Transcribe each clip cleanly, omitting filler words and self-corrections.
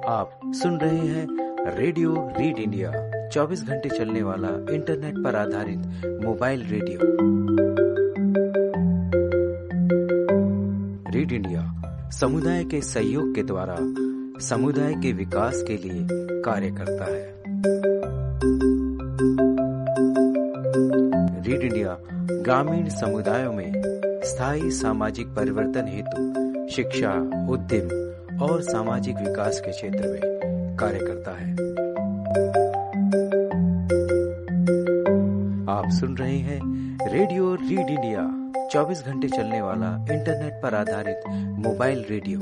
आप सुन रहे हैं रेडियो रीड इंडिया, 24 घंटे चलने वाला इंटरनेट पर आधारित मोबाइल रेडियो। रीड इंडिया समुदाय के सहयोग के द्वारा समुदाय के विकास के लिए कार्य करता है। रीड इंडिया ग्रामीण समुदायों में स्थायी सामाजिक परिवर्तन हेतु शिक्षा, उद्यम और सामाजिक विकास के क्षेत्र में कार्य करता है। आप सुन रहे हैं रेडियो रीड इंडिया, 24 घंटे चलने वाला इंटरनेट पर आधारित मोबाइल रेडियो।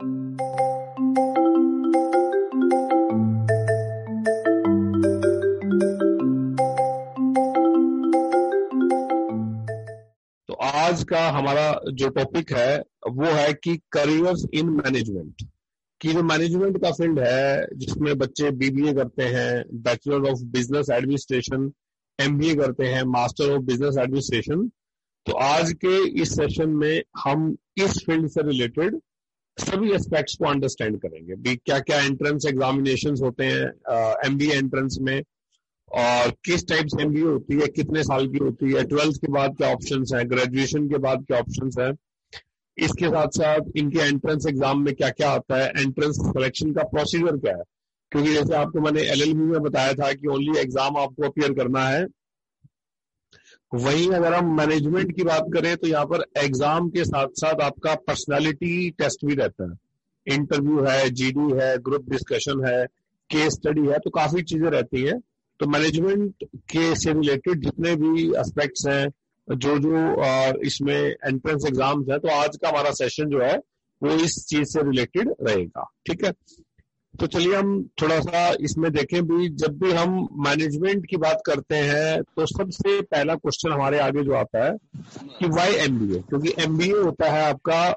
तो आज का हमारा जो टॉपिक है वो है कि करियर्स इन मैनेजमेंट की जो मैनेजमेंट का फील्ड है, जिसमें बच्चे बीबीए करते हैं, bachelor of business administration, MBA करते हैं, मास्टर ऑफ बिजनेस एडमिनिस्ट्रेशन। तो आज के इस सेशन में हम इस फील्ड से रिलेटेड सभी एस्पेक्ट्स को अंडरस्टैंड करेंगे भी क्या क्या एंट्रेंस एग्जामिनेशंस होते हैं एमबीए एंट्रेंस में, और किस टाइप से एमबीए होती है, कितने साल की होती है, 12th के बाद क्या ऑप्शंस हैं, ग्रेजुएशन के बाद क्या ऑप्शंस हैं, इसके साथ साथ इनके एंट्रेंस एग्जाम में क्या क्या आता है, एंट्रेंस सिलेक्शन का प्रोसीजर क्या है। क्योंकि जैसे आपको मैंने एलएलबी में बताया था कि ओनली एग्जाम आपको अपीयर करना है, वहीं अगर हम मैनेजमेंट की बात करें तो यहाँ पर एग्जाम के साथ साथ आपका पर्सनालिटी टेस्ट भी रहता है, इंटरव्यू है, जीडी है, ग्रुप डिस्कशन है, केस स्टडी है, तो काफी चीजें रहती है। तो मैनेजमेंट के से रिलेटेड जितने भी एस्पेक्ट्स हैं, जो इसमें एंट्रेंस एग्जाम्स है, तो आज का हमारा सेशन जो है वो इस चीज से रिलेटेड रहेगा। ठीक है, तो चलिए हम थोड़ा सा इसमें देखें भी। जब भी हम मैनेजमेंट की बात करते हैं तो सबसे पहला क्वेश्चन हमारे आगे जो आता है कि व्हाई एमबीए, क्योंकि एमबीए होता है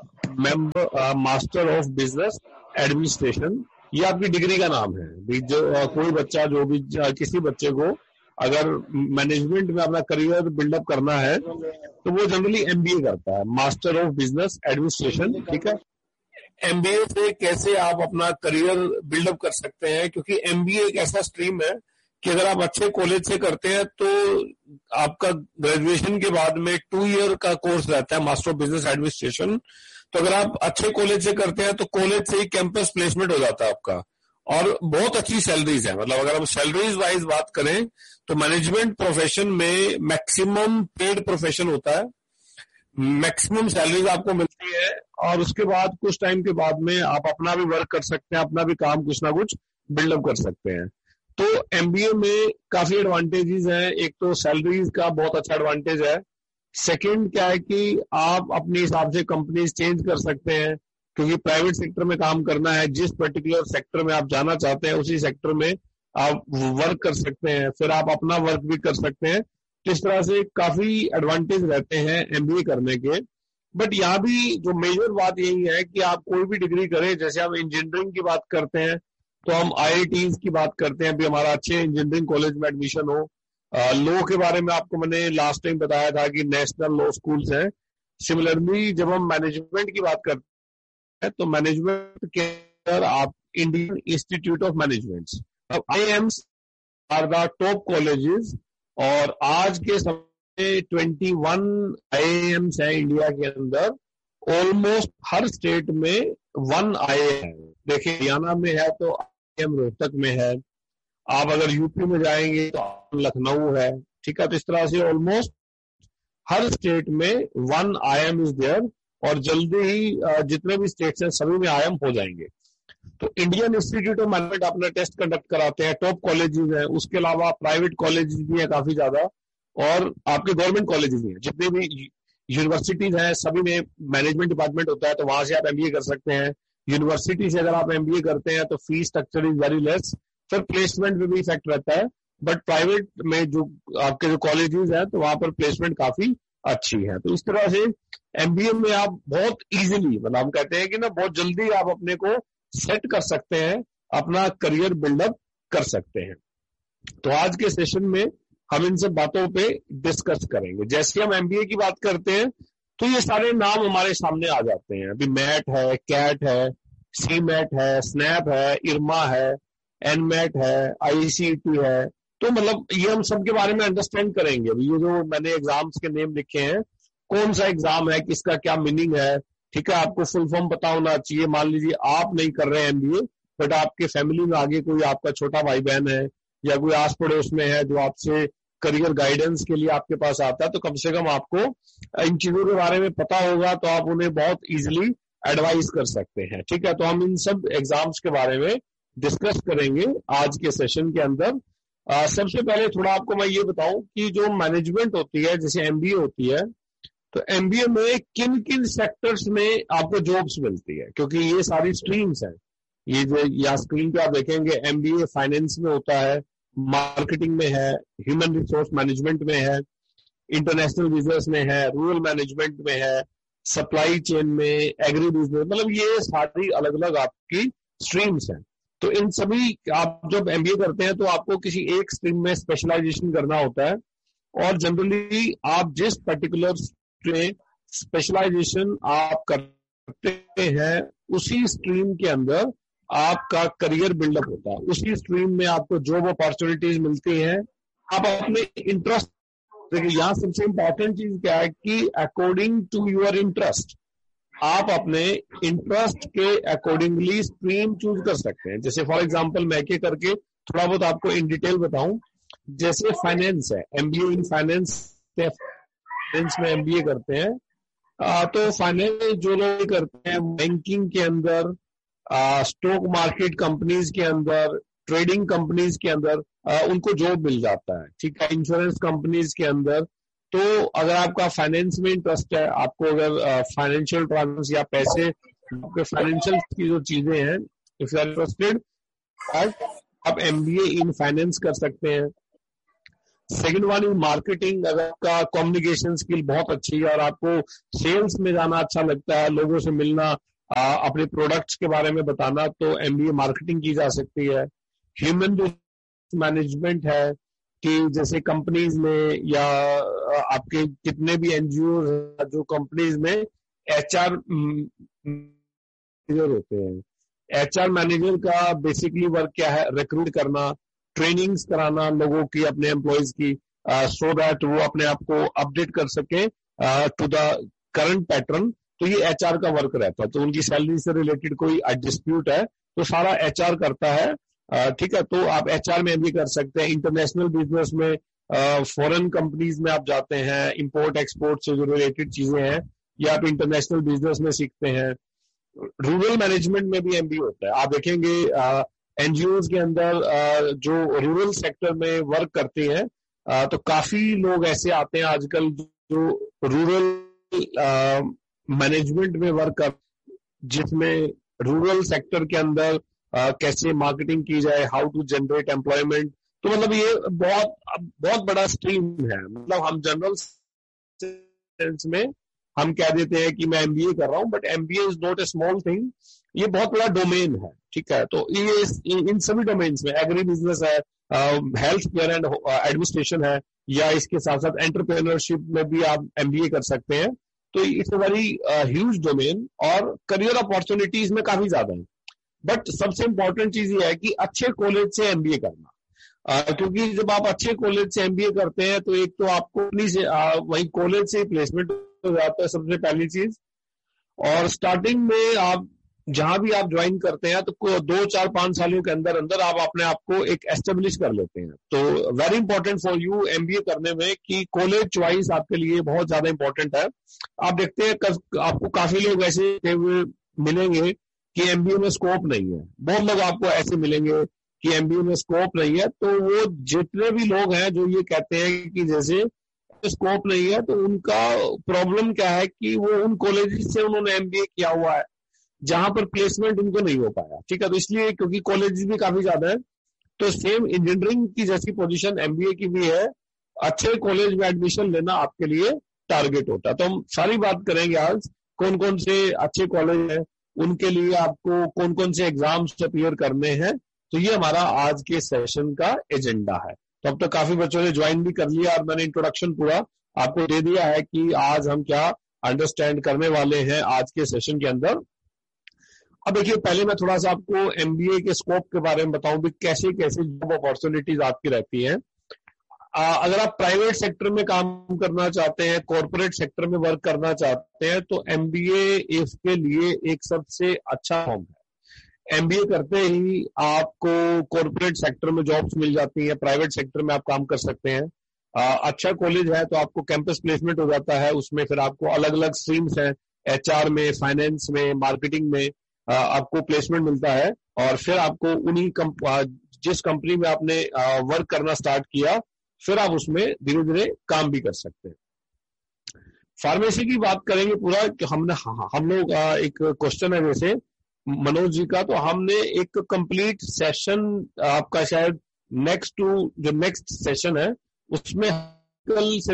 आपका मास्टर ऑफ बिजनेस एडमिनिस्ट्रेशन। ये आपकी डिग्री का नाम है भी। जो कोई बच्चा, जो भी किसी बच्चे को अगर मैनेजमेंट में अपना करियर बिल्डअप करना है तो वो जनरली एमबीए करता है, मास्टर ऑफ बिजनेस एडमिनिस्ट्रेशन। ठीक है, एमबीए से कैसे आप अपना करियर बिल्डअप कर सकते हैं, क्योंकि एमबीए एक ऐसा स्ट्रीम है कि अगर आप अच्छे कॉलेज से करते हैं तो आपका ग्रेजुएशन के बाद में 2 ईयर का कोर्स रहता है, मास्टर ऑफ बिजनेस एडमिनिस्ट्रेशन। तो अगर आप अच्छे कॉलेज से करते हैं तो कॉलेज से ही कैंपस प्लेसमेंट हो जाता है आपका, और बहुत अच्छी सैलरीज है। मतलब अगर हम सैलरीज वाइज बात करें तो मैनेजमेंट प्रोफेशन में मैक्सिमम पेड प्रोफेशन होता है, मैक्सिमम सैलरीज आपको मिलती है, और उसके बाद कुछ टाइम के बाद में आप अपना भी वर्क कर सकते हैं, अपना भी काम कुछ ना कुछ बिल्डअप कर सकते हैं। तो एमबीए में काफी एडवांटेजेस हैं। एक तो सैलरीज का बहुत अच्छा एडवांटेज है। सेकंड क्या है कि आप अपने हिसाब से कंपनीज चेंज कर सकते हैं, क्योंकि प्राइवेट सेक्टर में काम करना है, जिस पर्टिकुलर सेक्टर में आप जाना चाहते हैं उसी सेक्टर में आप वर्क कर सकते हैं, फिर आप अपना वर्क भी कर सकते हैं। इस तरह से काफी एडवांटेज रहते हैं एमबीए करने के। बट यहाँ भी जो मेजर बात यही है कि आप कोई भी डिग्री करें, जैसे हम इंजीनियरिंग की बात करते हैं तो हम आईआईटीज की बात करते हैं, अभी हमारा अच्छे इंजीनियरिंग कॉलेज में एडमिशन हो। लॉ के बारे में आपको मैंने लास्ट टाइम बताया था कि नेशनल लॉ स्कूल्स हैं। सिमिलरली जब हम मैनेजमेंट की बात करते हैं तो मैनेजमेंट के अंदर आप इंडियन इंस्टीट्यूट ऑफ मैनेजमेंट, अब IIMs are the top colleges, और आज के समय 21 आईएम्स है इंडिया के अंदर। ऑलमोस्ट हर स्टेट में 1 आईएम है। देखिए हरियाणा में है तो आईएम रोहतक में है, आप अगर यूपी में जाएंगे तो लखनऊ है। ठीक है, तो इस तरह से ऑलमोस्ट हर स्टेट में 1 आईएम इज देयर, और जल्दी ही जितने भी स्टेट्स हैं सभी में आईएम हो जाएंगे। तो इंडियन इंस्टीट्यूट ऑफ मैनेजमेंट अपना टेस्ट कंडक्ट कराते हैं, टॉप कॉलेजेस हैं। उसके अलावा प्राइवेट कॉलेजेस भी हैं काफी ज्यादा, और आपके गवर्नमेंट कॉलेजेस भी हैं। जितने भी यूनिवर्सिटीज हैं सभी में मैनेजमेंट डिपार्टमेंट होता है, तो वहां से आप एमबीए कर सकते हैं। यूनिवर्सिटी से अगर आप एमबीए करते हैं तो fees structure is very less, फिर प्लेसमेंट में भी इफेक्ट रहता है। बट प्राइवेट में जो आपके जो कॉलेजेस हैं तो वहां पर प्लेसमेंट काफी अच्छी है। तो इस तरह से एमबीए में आप बहुत इजीली, मतलब हम कहते हैं कि ना बहुत जल्दी आप अपने को सेट कर सकते हैं, अपना करियर बिल्डअप कर सकते हैं। तो आज के सेशन में हम इन सब बातों पे डिस्कस करेंगे। जैसे हम एमबीए की बात करते हैं तो ये सारे नाम हमारे सामने आ जाते हैं। अभी मैट है, कैट है, CMAT है, स्नैप है, इरमा है, NMAT है, ICT है। तो मतलब ये हम सब के बारे में अंडरस्टैंड करेंगे। ये जो मैंने एग्जाम्स के नेम लिखे हैं, कौन सा एग्जाम है, किसका क्या मीनिंग है, ठीक है, आपको फुल फॉर्म पता होना चाहिए। मान लीजिए आप नहीं कर रहे हैं MBA, बट आपके फैमिली में आगे कोई आपका छोटा भाई बहन है या कोई आस पड़ोस में है जो आपसे करियर गाइडेंस के लिए आपके पास आता है, तो कम से कम आपको इन चीजों के बारे में पता होगा, तो आप उन्हें बहुत इजीली एडवाइस कर सकते हैं। ठीक है, तो हम इन सब एग्जाम्स के बारे में डिस्कस करेंगे आज के सेशन के अंदर। सबसे पहले थोड़ा आपको मैं ये बताऊं कि जो मैनेजमेंट होती है, जैसे MBA होती है, तो MBA में किन किन सेक्टर्स में आपको जॉब्स मिलती है, क्योंकि ये सारी स्ट्रीम्स हैं। ये जो यहाँ स्क्रीन पे आप देखेंगे, MBA फाइनेंस में होता है, मार्केटिंग में है, ह्यूमन रिसोर्स मैनेजमेंट में है, इंटरनेशनल बिजनेस में है, रूरल मैनेजमेंट में है, सप्लाई चेन में, एग्री बिजनेस, मतलब ये सारी अलग अलग आपकी स्ट्रीम्स हैं। तो इन सभी आप जब MBA करते हैं तो आपको किसी एक स्ट्रीम में स्पेशलाइजेशन करना होता है, और जनरली आप जिस पर्टिकुलर स्पेशलाइजेशन आप करते हैं उसी स्ट्रीम के अंदर आपका करियर बिल्डअप होता है, उसी स्ट्रीम में आपको जॉब अपॉर्चुनिटीज मिलती हैं। आप अपने इंटरेस्ट, देखिए यहाँ सबसे इंपॉर्टेंट चीज क्या है कि अकॉर्डिंग टू योर इंटरेस्ट, आप अपने इंटरेस्ट के अकॉर्डिंगली स्ट्रीम चूज कर सकते हैं। जैसे फॉर एग्जांपल मैं के करके थोड़ा बहुत आपको इन डिटेल बताऊं, जैसे फाइनेंस है, MBA इन फाइनेंस में MBA करते हैं, तो फाइनेंस जो लोग करते हैं, बैंकिंग के अंदर, स्टॉक मार्केट कंपनीज के अंदर, ट्रेडिंग कंपनीज के अंदर उनको जॉब मिल जाता है। ठीक है, इंश्योरेंस कंपनीज के अंदर। तो अगर आपका फाइनेंस में इंटरेस्ट है, आपको अगर फाइनेंशियल ट्रांजेक्शन या पैसे, आपके फाइनेंशियल की जो चीजें हैं, इफ यू आर इंटरेस्टेड, आप MBA इन फाइनेंस कर सकते हैं। सेकंड वन इन मार्केटिंग, अगर आपका कम्युनिकेशन स्किल बहुत अच्छी है और आपको सेल्स में जाना अच्छा लगता है, लोगों से मिलना, अपने प्रोडक्ट्स के बारे में बताना, तो MBA मार्केटिंग की जा सकती है। ह्यूमन रिसोर्स मैनेजमेंट है कि जैसे कंपनीज में या आपके कितने भी NGO जो कंपनीज में HR मैनेजर होते हैं। HR मैनेजर का बेसिकली वर्क क्या है, रिक्रूट करना, ट्रेनिंग्स कराना लोगों की, अपने एम्प्लॉयज की, सो दैट वो अपने आप को अपडेट कर सके टू द करंट पैटर्न। तो ये HR का वर्क रहता है। तो उनकी सैलरी से रिलेटेड कोई डिस्प्यूट है तो सारा HR करता है। ठीक है, तो आप HR में भी कर सकते हैं। इंटरनेशनल बिजनेस में, फॉरेन कंपनीज में आप जाते हैं, इंपोर्ट एक्सपोर्ट से जो रिलेटेड चीजें हैं ये आप इंटरनेशनल बिजनेस में सीखते हैं। रूरल मैनेजमेंट में भी MBA होता है। आप देखेंगे NGOs के अंदर जो रूरल सेक्टर में वर्क करते हैं, तो काफी लोग ऐसे आते हैं आजकल जो रूरल मैनेजमेंट में वर्क कर, जिसमें रूरल सेक्टर के अंदर कैसे मार्केटिंग की जाए, हाउ टू जनरेट एम्प्लॉयमेंट। तो मतलब ये बहुत बड़ा स्ट्रीम है। मतलब हम जनरल सेंस में हम कह देते हैं कि मैं MBA कर रहा हूं, but MBA is not a small thing, ये बहुत बड़ा डोमेन है। ठीक है, तो ये इन सभी डोमेन्स में, एग्री बिजनेस है, हेल्थ केयर एंड एडमिनिस्ट्रेशन है, या इसके साथ साथ एंटरप्रेन्योरशिप में भी आप MBA कर सकते हैं। तो it's a very huge domain और करियर अपॉर्चुनिटीज में काफी ज्यादा है। बट सबसे इंपॉर्टेंट चीज ये है कि अच्छे कॉलेज से MBA करना, क्योंकि जब आप अच्छे कॉलेज से MBA करते हैं तो एक तो आपको वही कॉलेज से प्लेसमेंट हो जाता है, सबसे पहली चीज। और स्टार्टिंग में आप जहां भी आप ज्वाइन करते हैं तो 2, 4, 5 सालों के अंदर अंदर आप अपने आप को एक एस्टेब्लिश कर लेते हैं। तो very important for you MBA करने में कि कॉलेज चॉइस आपके लिए बहुत ज्यादा इंपॉर्टेंट है। आप देखते हैं आपको काफी लोग ऐसे मिलेंगे कि MBA में स्कोप नहीं है। बहुत लोग आपको ऐसे मिलेंगे कि MBA में स्कोप नहीं है। तो वो जितने भी लोग हैं जो ये कहते हैं कि जैसे स्कोप नहीं है, तो उनका प्रॉब्लम क्या है कि वो उन कॉलेज से उन्होंने MBA किया हुआ है जहां पर प्लेसमेंट उनको नहीं हो पाया। ठीक है, तो इसलिए क्योंकि कॉलेज भी काफी ज्यादा है, तो सेम इंजीनियरिंग की जैसी पोजीशन MBA की भी है। अच्छे कॉलेज में एडमिशन लेना आपके लिए टारगेट होता है। तो हम सारी बात करेंगे आज, कौन कौन से अच्छे कॉलेज हैं, उनके लिए आपको कौन कौन से एग्जाम्स अपीयर करने हैं। तो ये हमारा आज के सेशन का एजेंडा है। तो अब तक काफी बच्चों ने ज्वाइन भी कर लिया और मैंने इंट्रोडक्शन पूरा आपको दे दिया है कि आज हम क्या अंडरस्टैंड करने वाले हैं आज के सेशन के अंदर। अब देखिए, पहले मैं थोड़ा सा आपको एमबीए के स्कोप के बारे में बताऊं भी कैसे कैसे जॉब अपॉर्चुनिटीज आपकी रहती हैं। अगर आप प्राइवेट सेक्टर में काम करना चाहते हैं, कॉर्पोरेट सेक्टर में वर्क करना चाहते हैं, तो एमबीए इसके लिए एक सबसे अच्छा फॉर्म है। एमबीए करते ही आपको कॉर्पोरेट सेक्टर में जॉब्स मिल जाती हैं, प्राइवेट सेक्टर में आप काम कर सकते हैं। अच्छा कॉलेज है तो आपको कैंपस प्लेसमेंट हो जाता है, उसमें फिर आपको अलग अलग स्ट्रीम्स हैं, एचआर में, फाइनेंस में, मार्केटिंग में आपको प्लेसमेंट मिलता है, और फिर आपको उन्हीं जिस कंपनी में आपने वर्क करना स्टार्ट किया, फिर आप उसमें धीरे धीरे काम भी कर सकते हैं। फार्मेसी की बात करेंगे पूरा, हम लोग एक क्वेश्चन है जैसे मनोज जी का, तो हमने एक कंप्लीट सेशन आपका शायद नेक्स्ट सेशन है उसमें कल से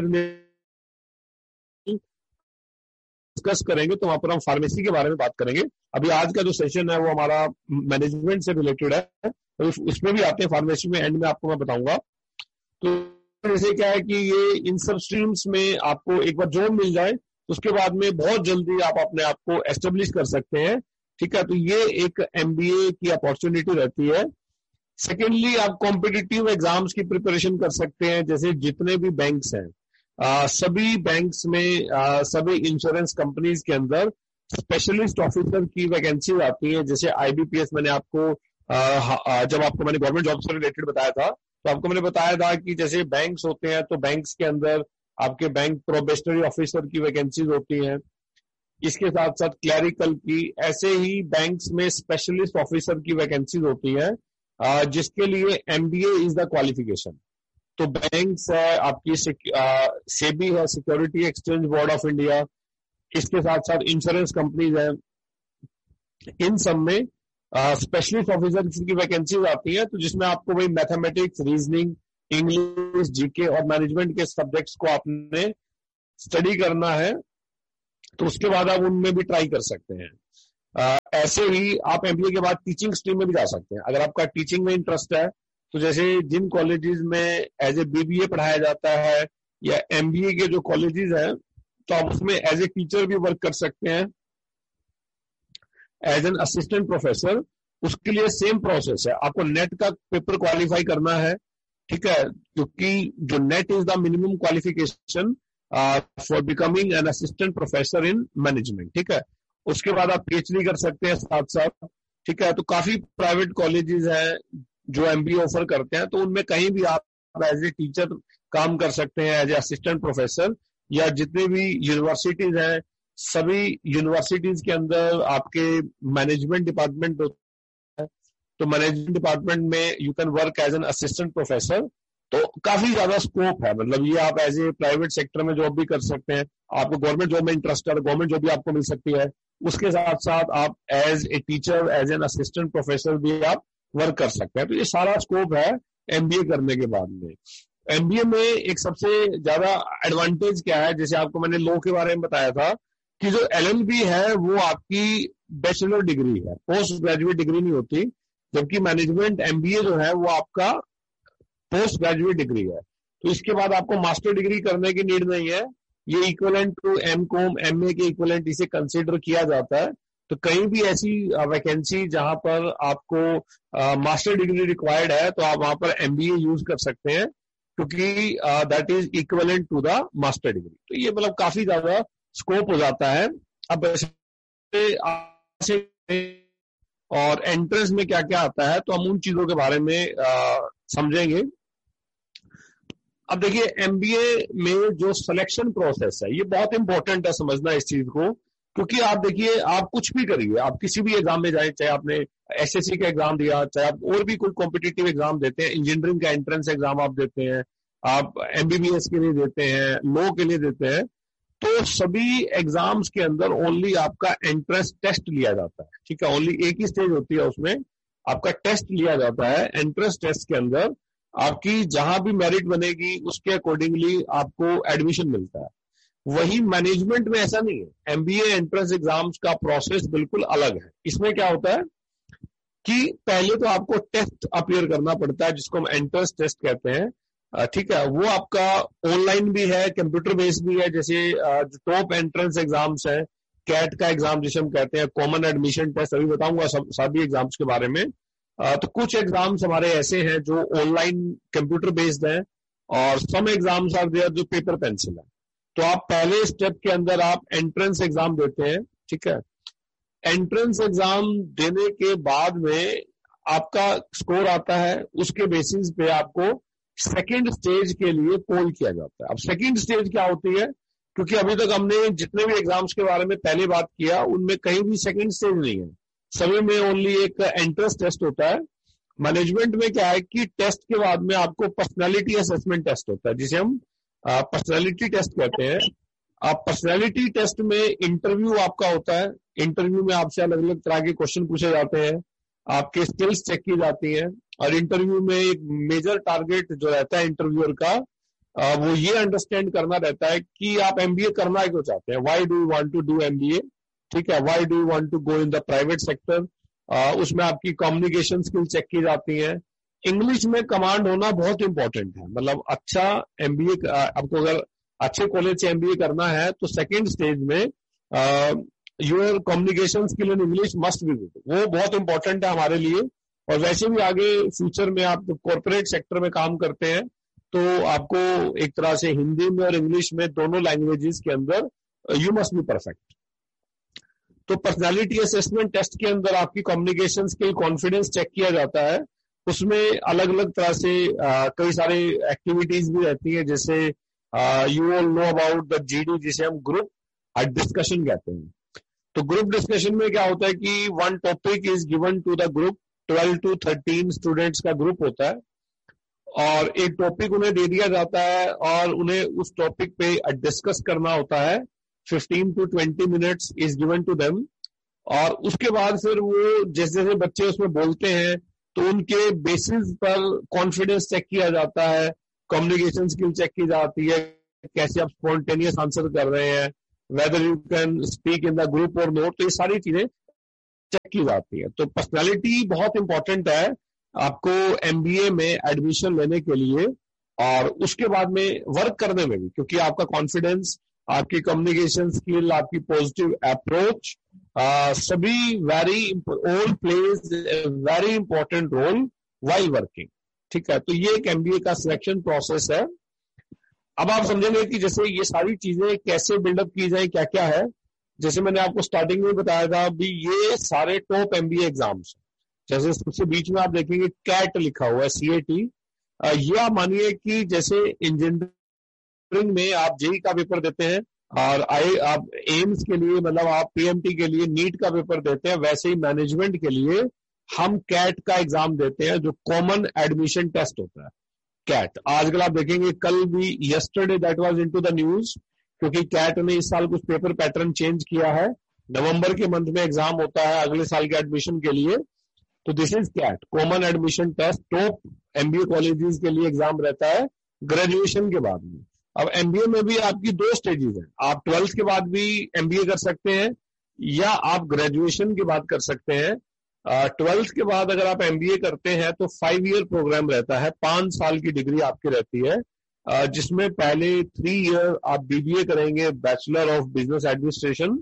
डिस्कस करेंगे, तो वहां पर हम फार्मेसी के बारे में बात करेंगे। अभी आज का जो सेशन है वो हमारा मैनेजमेंट से रिलेटेड है, तो उसमें भी आते हैं फार्मेसी में, एंड में आपको मैं बताऊंगा। तो जैसे क्या है कि ये इन सब स्ट्रीम्स में आपको एक बार जॉब मिल जाए तो उसके बाद में बहुत जल्दी आप अपने आप को एस्टेब्लिश कर सकते हैं, ठीक है। तो ये एक एमबीए की अपॉर्चुनिटी रहती है। सेकेंडली, आप कॉम्पिटिटिव एग्जाम्स की प्रिपरेशन कर सकते हैं, जैसे जितने भी बैंक्स हैं, सभी बैंक्स में, सभी इंश्योरेंस कंपनीज के अंदर स्पेशलिस्ट ऑफिसर की वैकेंसीज आती है। जैसे आईबीपीएस मैंने आपको जब आपको मैंने गवर्नमेंट जॉब से रिलेटेड बताया था, तो आपको मैंने बताया था कि जैसे बैंक्स होते हैं तो बैंक्स के अंदर आपके बैंक प्रोबेशनरी ऑफिसर की वैकेंसीज होती हैं, इसके साथ साथ क्लरिकल की, ऐसे ही बैंक्स में स्पेशलिस्ट ऑफिसर की वैकेंसीज होती है, जिसके लिए एमबीए इज द क्वालिफिकेशन। तो बैंक्स है आपकी, सेबी है, security exchange board of India, इसके साथ साथ इंश्योरेंस कंपनीज है, इन सब में स्पेशलिस्ट ऑफिसर की वैकेंसीज आती है, तो जिसमें आपको वही मैथमेटिक्स, रीजनिंग, इंग्लिश, जीके और मैनेजमेंट के सब्जेक्ट्स को आपने स्टडी करना है, तो उसके बाद आप उनमें भी ट्राई कर सकते हैं। ऐसे ही आप एमबीए के बाद टीचिंग स्ट्रीम में भी जा सकते हैं, अगर आपका टीचिंग में इंटरेस्ट है। तो जैसे जिन कॉलेजेस में एज ए बीबीए पढ़ाया जाता है या एमबीए के जो कॉलेजेस हैं, तो आप उसमें एज ए टीचर भी वर्क कर सकते हैं, एज एन असिस्टेंट प्रोफेसर। उसके लिए सेम प्रोसेस है, आपको नेट का पेपर क्वालिफाई करना है, ठीक है, क्योंकि जो net is the minimum qualification for becoming an assistant professor in management, ठीक है। उसके बाद आप पीएचडी कर सकते हैं साथ साथ, ठीक है। तो काफी प्राइवेट कॉलेजेस हैं जो एमबीए ऑफर करते हैं, तो उनमें कहीं भी आप एज ए टीचर काम कर सकते हैं, एज ए असिस्टेंट प्रोफेसर, या जितने भी यूनिवर्सिटीज हैं, सभी यूनिवर्सिटीज के अंदर आपके मैनेजमेंट डिपार्टमेंट होता है, तो मैनेजमेंट डिपार्टमेंट में you can work as an assistant professor. तो काफी ज्यादा स्कोप है, मतलब ये आप एज ए प्राइवेट सेक्टर में जॉब भी कर सकते हैं, आपको गवर्नमेंट जॉब में इंटरेस्ट है, गवर्नमेंट जॉब भी आपको मिल सकती है, उसके साथ साथ आप as a teacher, as an assistant professor भी आप वर्क कर सकते हैं। तो ये सारा स्कोप है एमबीए करने के बाद में। एमबीए में एक सबसे ज्यादा एडवांटेज क्या है, जैसे आपको मैंने लॉ के बारे में बताया था कि जो एलएलबी है वो आपकी बैचलर डिग्री है, पोस्ट ग्रेजुएट डिग्री नहीं होती, जबकि मैनेजमेंट एमबीए जो है वो आपका पोस्ट ग्रेजुएट डिग्री है। तो इसके बाद आपको मास्टर डिग्री करने की नीड नहीं है, ये इक्विवेलेंट टू एमकॉम, एमए के इक्विवेलेंट इसे कंसीडर किया जाता है। तो कहीं भी ऐसी वैकेंसी जहां पर आपको मास्टर डिग्री रिक्वायर्ड है, तो आप वहां पर एमबीए यूज कर सकते हैं, क्योंकि that is equivalent to the master degree. तो ये मतलब काफी ज्यादा स्कोप हो जाता है। अब और एंट्रेंस में क्या क्या आता है, तो हम उन चीजों के बारे में समझेंगे। अब देखिए, एमबीए में जो सिलेक्शन प्रोसेस है ये बहुत इंपॉर्टेंट है समझना इस चीज को, क्योंकि आप देखिए, आप कुछ भी करिए, आप किसी भी एग्जाम में जाए, चाहे आपने एसएससी का एग्जाम दिया, चाहे आप और भी कोई कॉम्पिटिटिव एग्जाम देते हैं, इंजीनियरिंग का एंट्रेंस एग्जाम आप देते हैं, आप एमबीबीएस के लिए देते हैं, लॉ के लिए देते हैं, तो सभी एग्जाम्स के अंदर ओनली आपका एंट्रेंस टेस्ट लिया जाता है, ठीक है। ओनली एक ही स्टेज होती है, उसमें आपका टेस्ट लिया जाता है। एंट्रेंस टेस्ट के अंदर आपकी जहां भी मेरिट बनेगी उसके अकॉर्डिंगली आपको एडमिशन मिलता है। वही मैनेजमेंट में ऐसा नहीं है, एमबीए एंट्रेंस एग्जाम्स का प्रोसेस बिल्कुल अलग है। इसमें क्या होता है कि पहले तो आपको टेस्ट अपीयर करना पड़ता है, जिसको हम एंट्रेंस टेस्ट कहते हैं, ठीक है। वो आपका ऑनलाइन भी है, कंप्यूटर बेस्ड भी है, जैसे जो टॉप एंट्रेंस एग्जाम्स है कैट का एग्जाम जिसे हम कहते हैं कॉमन एडमिशन टेस्ट, अभी बताऊंगा सभी एग्जाम्स के बारे में। तो कुछ एग्जाम्स हमारे ऐसे हैं जो ऑनलाइन कंप्यूटर बेस्ड हैं, और सम एग्जाम्स आर देयर जो पेपर पेंसिल है। तो आप पहले स्टेप के अंदर आप एंट्रेंस एग्जाम देते हैं, ठीक है। एंट्रेंस एग्जाम देने के बाद में आपका स्कोर आता है, उसके बेसिस पे आपको सेकंड स्टेज के लिए कॉल किया जाता है। अब सेकंड स्टेज क्या होती है, क्योंकि अभी तक हमने जितने भी एग्जाम्स के बारे में पहले बात किया उनमें कहीं भी सेकंड स्टेज नहीं है, सभी में ओनली एक एंट्रेंस टेस्ट होता है। मैनेजमेंट में क्या है कि टेस्ट के बाद में आपको पर्सनालिटी असेसमेंट टेस्ट होता है, जिसे हम पर्सनालिटी टेस्ट कहते हैं। आप पर्सनालिटी टेस्ट में इंटरव्यू आपका होता है, इंटरव्यू में आपसे अलग अलग तरह के क्वेश्चन पूछे जाते हैं, आपके स्किल्स चेक की जाती हैं, और इंटरव्यू में एक मेजर टारगेट जो रहता है इंटरव्यूअर का, वो ये अंडरस्टैंड करना रहता है कि आप एमबीए करना क्यों चाहते हैं, why do you want to do MBA, ठीक है, why do you want to go in the private sector. उसमें आपकी कम्युनिकेशन स्किल चेक की जाती है। इंग्लिश में कमांड होना बहुत इंपॉर्टेंट है, मतलब अच्छा एमबीए आपको अगर अच्छे कॉलेज से एमबीए करना है तो सेकेंड स्टेज में your communication skill in English must be good, वो बहुत इंपॉर्टेंट है हमारे लिए। और वैसे भी आगे फ्यूचर में आप कॉर्पोरेट सेक्टर में काम करते हैं तो आपको एक तरह से हिंदी में और इंग्लिश में दोनों लैंग्वेजेस के अंदर यू मस्ट बी परफेक्ट। तो पर्सनालिटी असेसमेंट टेस्ट के अंदर आपकी कम्युनिकेशन स्किल, कॉन्फिडेंस चेक किया जाता है। उसमें अलग अलग तरह से कई सारे एक्टिविटीज भी रहती है, जैसे you all know about the GD, जिसे हम ग्रुप डिस्कशन कहते हैं। तो ग्रुप डिस्कशन में क्या होता है कि one topic is given to the group, 12 to 13 students का ग्रुप होता है, और एक टॉपिक उन्हें दे दिया जाता है और उन्हें उस टॉपिक पे डिस्कस करना होता है। 15 to 20 minutes is given to them, और उसके बाद फिर वो जैसे जैसे बच्चे उसमें बोलते हैं तो उनके बेसिस पर कॉन्फिडेंस चेक किया जाता है, कम्युनिकेशन स्किल चेक की जाती है, कैसे आप स्पॉन्टेनियस आंसर कर रहे हैं, whether you can speak in the group और नोट, तो ये सारी चीजें चेक की जाती है। तो पर्सनालिटी बहुत इंपॉर्टेंट है आपको एमबीए में एडमिशन लेने के लिए, और उसके बाद में वर्क करने में भी, क्योंकि आपका कॉन्फिडेंस, आपकी कम्युनिकेशन स्किल, आपकी पॉजिटिव अप्रोच, सभी all plays very important role while working, ठीक है। तो ये एक एमबीए का सिलेक्शन प्रोसेस है। अब आप समझेंगे कि जैसे ये सारी चीजें कैसे बिल्डअप की जाए, क्या क्या है। जैसे मैंने आपको स्टार्टिंग में बताया था, अभी ये सारे टॉप एमबीए एग्जाम्स, जैसे सबसे बीच में आप देखेंगे कैट लिखा हुआ है, CAT। ये आप मानिए कि जैसे इंजीनियरिंग में आप जेई का पेपर देते हैं और आप एम्स के लिए, मतलब आप PMT के लिए नीट का पेपर देते हैं, वैसे ही मैनेजमेंट के लिए हम कैट का एग्जाम देते हैं, जो कॉमन एडमिशन टेस्ट होता है कैट। आजकल आप देखेंगे, कल भी yesterday that was into the news, क्योंकि कैट ने इस साल कुछ पेपर पैटर्न चेंज किया है। नवंबर के मंथ में एग्जाम होता है अगले साल के एडमिशन के लिए। तो this is cat, common admission test, top MBA colleges के लिए एग्जाम रहता है ग्रेजुएशन के बाद में। अब एमबीए में भी आपकी 2 स्टेजेस हैं, आप 12th के बाद भी एमबीए कर सकते हैं या आप ग्रेजुएशन के बाद कर सकते हैं। 12th के बाद अगर आप एमबीए करते हैं तो 5 ईयर प्रोग्राम रहता है, 5 साल की डिग्री आपकी रहती है, जिसमें पहले 3 ईयर आप बीबीए करेंगे, बैचलर ऑफ बिजनेस एडमिनिस्ट्रेशन,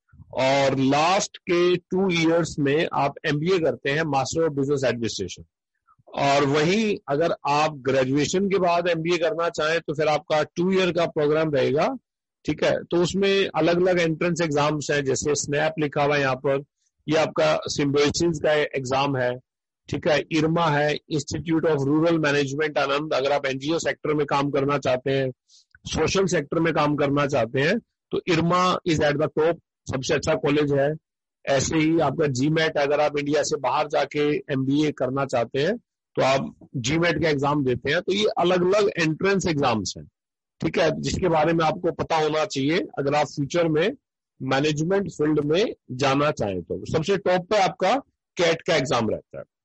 और लास्ट के 2 ईयर्स में आप एमबीए करते हैं, मास्टर ऑफ बिजनेस एडमिनिस्ट्रेशन। और वहीं अगर आप ग्रेजुएशन के बाद एमबीए करना चाहें तो फिर आपका 2 ईयर का प्रोग्राम रहेगा, ठीक है। तो उसमें अलग अलग एंट्रेंस एग्जाम्स हैं, जैसे स्नैप लिखा हुआ है यहाँ पर, ये आपका सिम्बोसिस का एग्जाम है, ठीक है। इरमा है, इंस्टीट्यूट ऑफ रूरल मैनेजमेंट आनंद, अगर आप एनजीओ सेक्टर में काम करना चाहते हैं, सोशल सेक्टर में काम करना चाहते हैं, तो इरमा इज एट द टॉप, सबसे अच्छा कॉलेज है। ऐसे ही आपका जीमेट, अगर आप इंडिया से बाहर जाके एमबीए करना चाहते हैं तो आप जीमेट का एग्जाम देते हैं। तो ये अलग अलग एंट्रेंस एग्जाम्स हैं, ठीक है, जिसके बारे में आपको पता होना चाहिए अगर आप फ्यूचर में मैनेजमेंट फील्ड में जाना चाहें। तो सबसे टॉप पे आपका कैट का एग्जाम रहता है।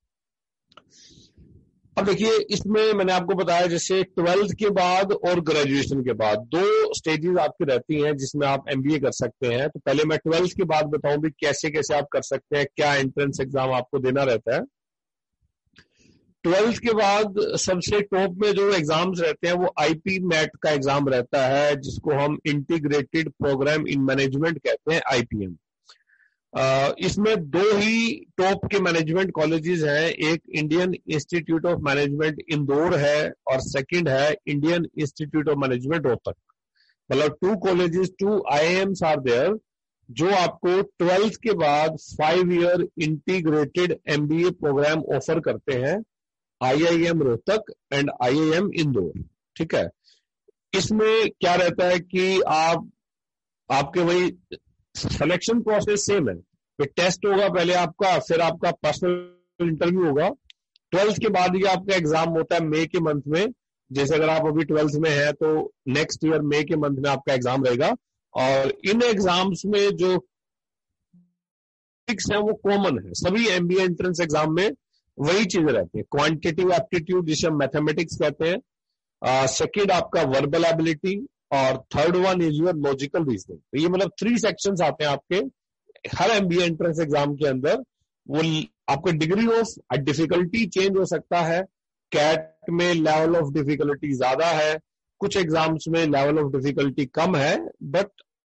अब देखिए, इसमें मैंने आपको बताया जैसे 12th के बाद और ग्रेजुएशन के बाद 2 स्टेजेस आपकी रहती हैं जिसमें आप एमबीए कर सकते हैं। तो पहले मैं 12th के बाद बताऊं भी कैसे कैसे आप कर सकते हैं, क्या एंट्रेंस एग्जाम आपको देना रहता है। 12th के बाद सबसे टॉप में जो एग्जाम्स रहते हैं वो आईपी मैट का एग्जाम रहता है, जिसको हम इंटीग्रेटेड प्रोग्राम इन मैनेजमेंट कहते हैं, आईपीएम। इसमें दो ही टॉप के मैनेजमेंट कॉलेजेस हैं, एक Indian institute of management Indore है और सेकंड है Indian institute of management Rohtak. मतलब 2 कॉलेजेस, 2 IIMs आर देयर, जो आपको 12th के बाद 5 year integrated MBA programme offer करते हैं, IIM Rohtak and IIM Indore. ठीक है, इसमें क्या रहता है कि आपके वही सिलेक्शन प्रोसेस सेम है, फिर टेस्ट होगा पहले आपका, फिर आपका पर्सनल इंटरव्यू होगा। 12th के बाद ये आपका एग्जाम होता है मई के मंथ में। जैसे अगर आप अभी 12th में है तो नेक्स्ट ईयर मई के मंथ में आपका एग्जाम रहेगा। और इन एग्जाम्स में जो टॉपिक्स है वो कॉमन है, सभी MBA एंट्रेंस एग्जाम में वही चीजें रहती है। क्वांटिटेटिव एप्टीट्यूड जिसे हम मैथमेटिक्स कहते हैं, सेकेंड आपका वर्बल एबिलिटी, और third one is your logical reasoning. तो ये मतलब 3 सेक्शंस आते हैं आपके हर MBA एंट्रेंस एग्जाम के अंदर। वो आपका डिग्री ऑफ डिफिकल्टी चेंज हो सकता है, कैट में लेवल ऑफ डिफिकल्टी ज्यादा है, कुछ एग्जाम्स में लेवल ऑफ डिफिकल्टी कम है, बट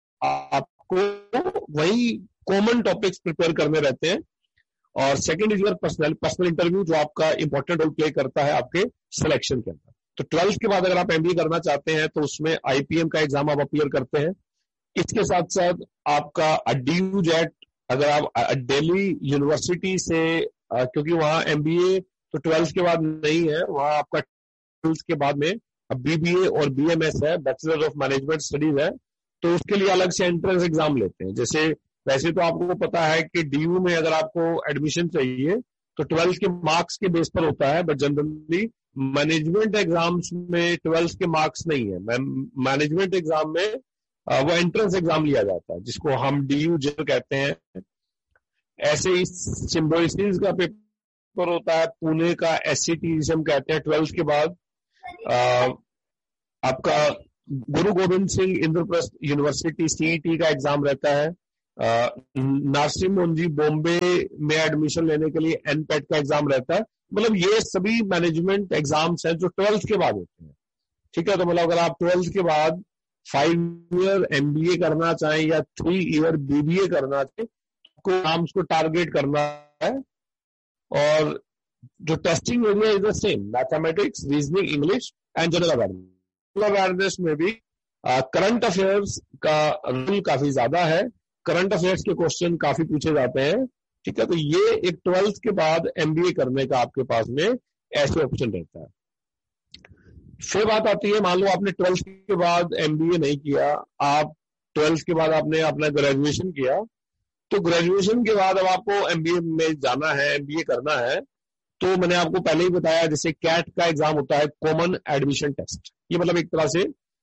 आपको वही कॉमन टॉपिक्स प्रिपेयर करने रहते हैं। और second is your personal interview, जो आपका इंपॉर्टेंट रोल प्ले करता है आपके सिलेक्शन के अंदर। तो 12th के बाद अगर आप MBA करना चाहते हैं तो उसमें IPM का एग्जाम आप अपीयर करते हैं। इसके साथ साथ आपका DUJET, अगर आप दिल्ली यूनिवर्सिटी से, क्योंकि वहां MBA तो 12th के बाद नहीं है, वहां आपका 12th के बाद में BBA और BMS है, बैचलर ऑफ मैनेजमेंट स्टडीज है, तो उसके लिए अलग से एंट्रेंस एग्जाम लेते हैं। जैसे वैसे तो आपको पता है कि DU में अगर आपको एडमिशन चाहिए तो 12th के मार्क्स के बेस पर होता है, बट जनरली मैनेजमेंट एग्जाम्स में 12th के मार्क्स नहीं है। मैनेजमेंट एग्जाम में वो एंट्रेंस एग्जाम लिया जाता है, जिसको हम DUJET कहते हैं। ऐसे ही सिम्बोसिस का पेपर होता है, पुणे का SCT जिसे हम कहते हैं। 12th के बाद आपका गुरु गोविंद सिंह इंद्रप्रस्थ यूनिवर्सिटी CET का एग्जाम रहता है। नरसिम्हा मुंजी बॉम्बे में एडमिशन लेने के लिए NPET का एग्जाम रहता है। मतलब ये सभी मैनेजमेंट एग्जाम्स हैं जो 12th के बाद होते हैं। ठीक है, तो मतलब अगर आप 12th के बाद 5 ईयर MBA करना चाहें या 3 ईयर BBA करना चाहें, आपको एग्जाम्स को टारगेट करना है। और जो testing area is the same, mathematics, reasoning, English and general awareness. General awareness में भी करंट अफेयर्स का रोल काफी ज्यादा है, करंट अफेयर्स के क्वेश्चन काफी पूछे जाते हैं। ठीक है, तो ये एक 12th के बाद MBA करने का आपके पास में ऐसे ऑप्शन रहता है। फिर बात आती है, मान लो आपने 12th के बाद MBA नहीं किया, आप 12th के बाद आपने अपना ग्रेजुएशन किया, तो ग्रेजुएशन के बाद अब आपको MBA में जाना है, MBA करना है। तो मैंने आपको पहले ही बताया, जैसे कैट का एग्जाम होता है, कॉमन एडमिशन टेस्ट। ये मतलब एक तरह से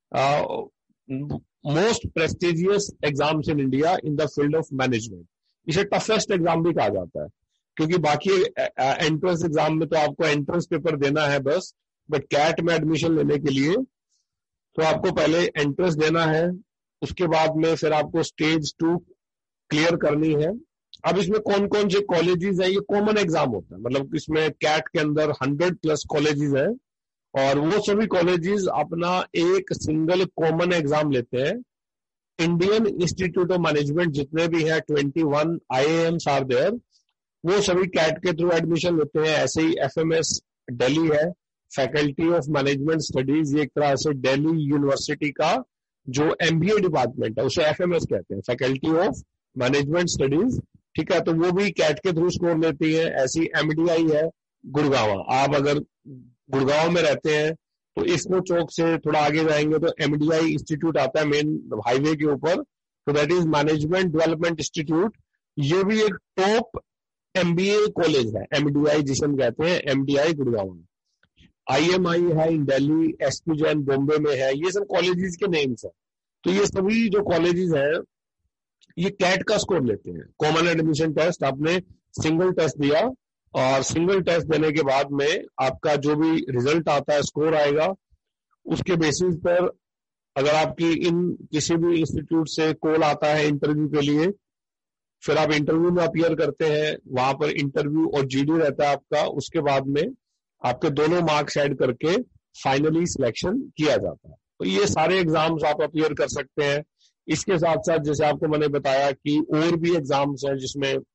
most prestigious exams in India in the field of management. इसे टफेस्ट एग्जाम भी कहा जाता है, क्योंकि बाकी एंट्रेंस एग्जाम में तो आपको एंट्रेंस पेपर देना है बस, बट कैट में एडमिशन लेने के लिए तो आपको पहले एंट्रेंस देना है, उसके बाद में फिर आपको स्टेज 2 क्लियर करनी है। अब इसमें कौन कौन से कॉलेजेस हैं, ये कॉमन एग्जाम होता है। मतलब इसमें कैट के अंदर 100+ कॉलेजेस हैं, और वो सभी कॉलेजेस अपना एक सिंगल कॉमन एग्जाम लेते हैं। इंडियन इंस्टीट्यूट ऑफ मैनेजमेंट जितने भी हैं, 21 IIMs आर देयर, वो सभी कैट के थ्रू एडमिशन लेते हैं। ऐसे ही FMS दिल्ली है, फैकल्टी ऑफ मैनेजमेंट स्टडीज, ये एक तरह से दिल्ली यूनिवर्सिटी का जो MBA डिपार्टमेंट है उसे FMS कहते हैं, फैकल्टी ऑफ मैनेजमेंट स्टडीज। ठीक है, तो वो भी कैट के थ्रू स्कोर लेती है। ऐसी MDI है गुड़गांव, आप अगर गुड़गांव में रहते हैं तो इसमें चौक से थोड़ा आगे जाएंगे तो MDI इंस्टीट्यूट आता है मेन हाईवे के ऊपर, तो that is management development institute. ये भी एक टॉप MBA कॉलेज है, MDI जिसे हम कहते हैं, MDI गुड़गांव। IMI है इन दिल्ली, SP जैन बॉम्बे में है। ये सब कॉलेजेस के नेम्स हैं। तो ये सभी जो कॉलेजेस हैं ये कैट का स्कोर लेते हैं, कॉमन एडमिशन टेस्ट। आपने सिंगल टेस्ट दिया, और सिंगल टेस्ट देने के बाद में आपका जो भी रिजल्ट आता है, स्कोर आएगा, उसके बेसिस पर अगर आपकी इन किसी भी इंस्टीट्यूट से कॉल आता है इंटरव्यू के लिए, फिर आप इंटरव्यू में अपीयर करते हैं, वहां पर इंटरव्यू और GD रहता है आपका। उसके बाद में आपके दोनों मार्क्स ऐड करके फाइनली सिलेक्शन किया जाता है। तो ये सारे एग्जाम्स आप अपीयर कर सकते हैं। इसके साथ साथ जैसे आपको मैंने बताया कि और भी एग्जाम्स हैं जिसमें